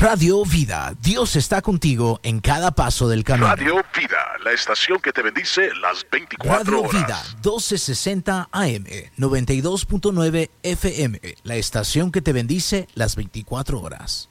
Radio Vida, Dios está contigo en cada paso del camino. Radio Vida, la estación que te bendice las 24 Radio horas. Vida, 1260 AM, 92.9 FM, la estación que te bendice las 24 horas.